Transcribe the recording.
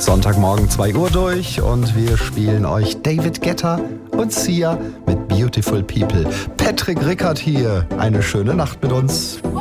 Sonntagmorgen 2 Uhr durch und wir spielen euch David Guetta und Sia mit Beautiful People. Patrick Rickard hier. Eine schöne Nacht mit uns.